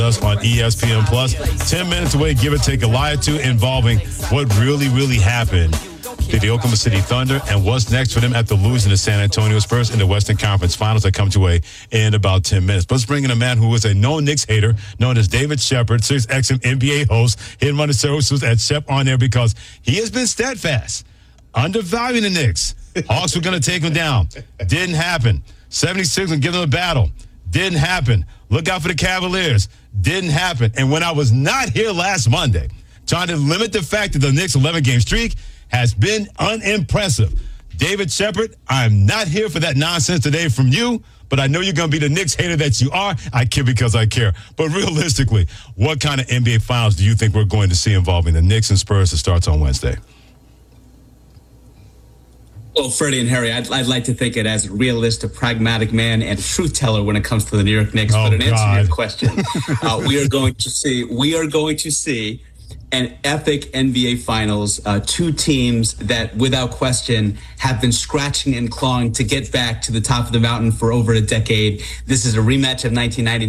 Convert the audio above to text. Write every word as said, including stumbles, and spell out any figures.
us on E S P N Plus. Ten minutes away, give or take a lie or two involving what really, really happened to the Oklahoma City Thunder and what's next for them after losing to San Antonio Spurs in the Western Conference Finals that come to way in about ten minutes. Let's bring in a man who is a known Knicks hater, known as David Shepard, six X M N B A host, hidden on the services at Shep on there because he has been steadfast, undervaluing the Knicks. Hawks were going to take them down. Didn't happen. seventy-six and give them a battle. Didn't happen. Look out for the Cavaliers. Didn't happen. And when I was not here last Monday, trying to limit the fact that the Knicks' eleven-game streak has been unimpressive. David Shepard, I'm not here for that nonsense today from you, but I know you're going to be the Knicks hater that you are. I care because I care. But realistically, what kind of N B A Finals do you think we're going to see involving the Knicks and Spurs that starts on Wednesday? Well, Freddie and Harry, I'd, I'd like to think it as a realist, a pragmatic man, and truth teller when it comes to the New York Knicks. Oh, but in answer God. to your question, uh, we are going to see we are going to see an epic N B A Finals. Uh, two teams that, without question, have been scratching and clawing to get back to the top of the mountain for over a decade. This is a rematch of nineteen ninety.